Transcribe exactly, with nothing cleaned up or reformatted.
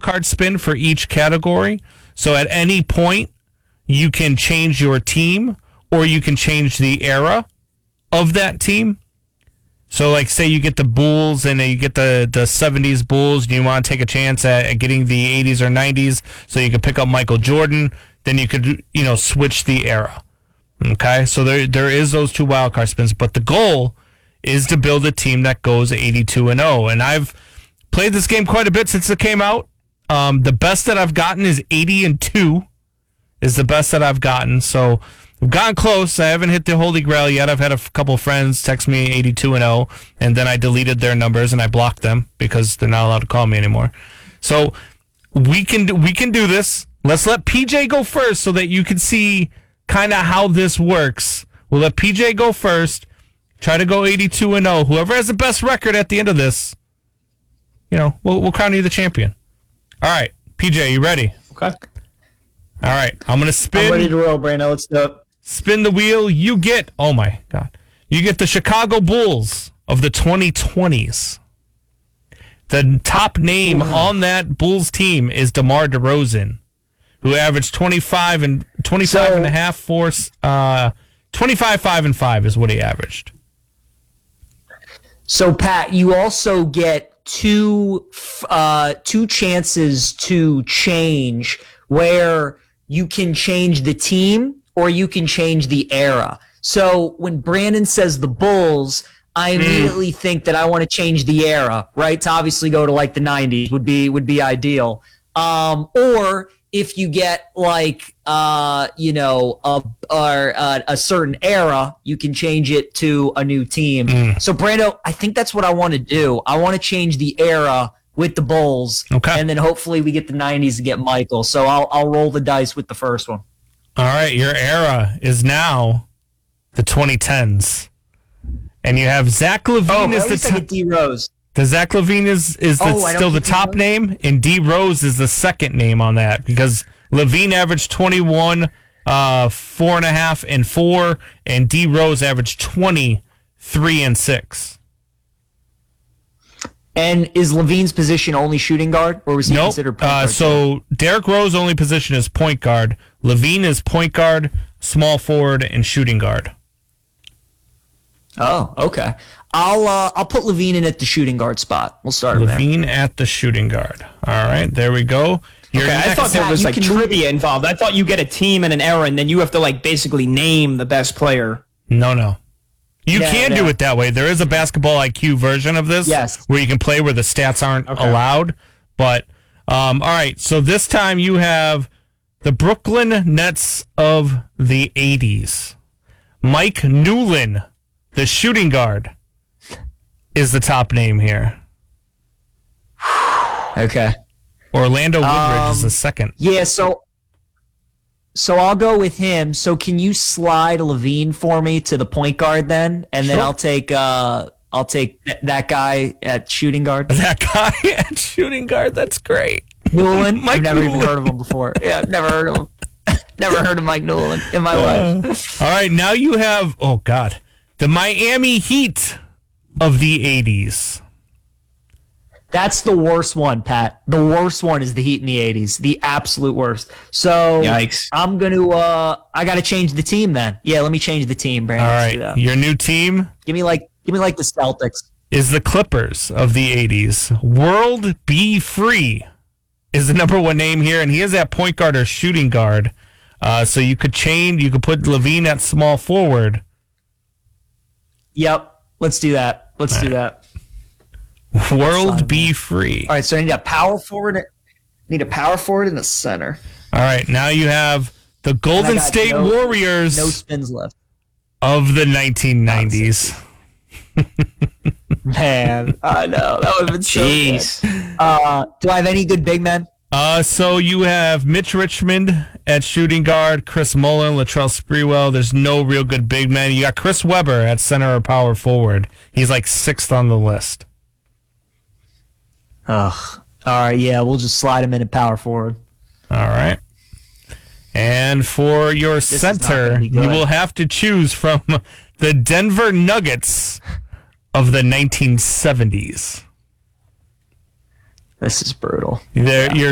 card spin for each category. So at any point, you can change your team or you can change the era of that team. So, like, say you get the Bulls and you get the, the seventies Bulls, and you want to take a chance at, at getting the eighties or nineties, so you could pick up Michael Jordan, then you could, you know, switch the era. Okay? So there there is those two wildcard spins, but the goal is to build a team that goes eighty-two and oh. And I've played this game quite a bit since it came out. Um, the best that I've gotten is eighty and two is the best that I've gotten. So I've gotten close. I haven't hit the Holy Grail yet. I've had a f- couple of friends text me eighty-two and oh, and then I deleted their numbers and I blocked them because they're not allowed to call me anymore. So we can do, we can do this. Let's let P J go first so that you can see kind of how this works. We'll let P J go first. Try to go eighty-two and oh. Whoever has the best record at the end of this, you know, we'll, we'll crown you the champion. All right, P J, you ready? Okay. All right, I'm going to spin. I'm ready to roll, Brando. Let's do it. Spin the wheel. You get, oh my God, you get the Chicago Bulls of the twenty twenties. The top name on that Bulls team is DeMar DeRozan, who averaged twenty-five and twenty-five so, and a half force. Uh, twenty-five, five and five is what he averaged. So Pat, you also get two uh, two chances to change where you can change the team or you can change the era. So when Brandon says the Bulls, I immediately mm. think that I want to change the era, right? To obviously go to like the nineties would be would be ideal. Um, or if you get like uh, you know a or uh, a certain era, you can change it to a new team. Mm. So Brando, I think that's what I want to do. I want to change the era with the Bulls, okay, and then hopefully we get the nineties to get Michael. So I'll I'll roll the dice with the first one. All right, your era is now the twenty tens, and you have Zach LaVine oh, as the top. D Rose. The Zach LaVine is is the, oh, still the top name, and D Rose is the second name on that because LaVine averaged twenty-one, uh, four and a half, and four, and D Rose averaged twenty, three and six. And is LaVine's position only shooting guard, or was he nope. considered point guard? Uh, so Derrick Rose only position is point guard. LaVine is point guard, small forward, and shooting guard. Oh, okay. I'll uh, I'll put LaVine in at the shooting guard spot. We'll start with LaVine at the shooting guard. All right, there we go. Your okay, I thought there was like trivia involved. I thought you get a team and an era, and then you have to like basically name the best player. No, no. You yeah, can yeah. do it that way. There is a basketball I Q version of this yes. where you can play where the stats aren't okay. allowed. But, um, all right, so this time you have the Brooklyn Nets of the eighties. Mike Newlin, the shooting guard, is the top name here. Okay. Orlando Woodridge um, is the second. Yeah, so... So I'll go with him. So can you slide LaVine for me to the point guard then, and then sure. I'll take uh I'll take th- that guy at shooting guard. That guy at shooting guard. That's great. Newlin. Mike I've never Newlin. even heard of him before. Yeah, I've never heard of him. Never heard of Mike Newlin in my uh, life. All right, now you have oh god, the Miami Heat of the eighties. That's the worst one, Pat. The worst one is the Heat in the eighties. The absolute worst. So Yikes. I'm going to, uh, I got to change the team then. Yeah, let me change the team, Brandon. All right, your new team? Give me like, give me like the Celtics. Is the Clippers of the eighties. World B. Free is the number one name here, and he is at point guard or shooting guard. Uh, so you could change, you could put LaVine at small forward. Yep, let's do that. Let's All do right. that. World Be Free. All right, so I need a power forward. Need a power forward in the center. All right, now you have the Golden State no, Warriors. No spins left. Of the nineteen nineties. Man, I know that would have been so Jeez. good. Uh, do I have any good big men? Uh, so you have Mitch Richmond at shooting guard, Chris Mullin, Latrell Sprewell. There's no real good big men. You got Chris Webber at center or power forward. He's like sixth on the list. Ugh. All right, yeah, we'll just slide him in at power forward. All right. And for your this center, you will have to choose from the Denver Nuggets of the nineteen seventies. This is brutal. There, yeah. Your